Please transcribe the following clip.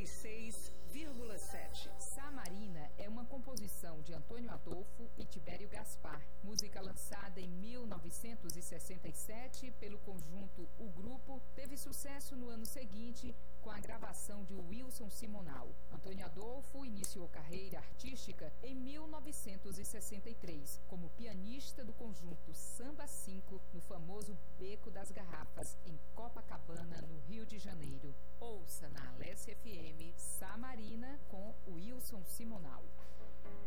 96,7. Samarina é uma composição de Antônio Adolfo e Tibério Gaspar, música lançada em 1967 pelo conjunto O Grupo, teve sucesso no ano seguinte com a gravação de Wilson Simonal. Antônio Adolfo iniciou carreira artística em 1963 como pianista do conjunto Samba 5 no famoso Beco das Garrafas, em Copacabana, no Rio de Janeiro. Ouça na Alesse FM Samarina com Wilson Simonal.